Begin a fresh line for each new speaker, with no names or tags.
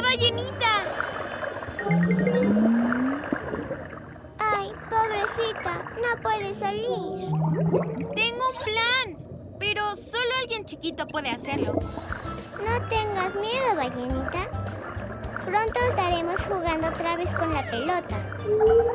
ballenita!
Ay, pobrecita, no puede salir.
Tengo un plan, pero solo alguien chiquito puede hacerlo.
No tengas miedo, ballenita. Pronto estaremos jugando otra vez con la pelota.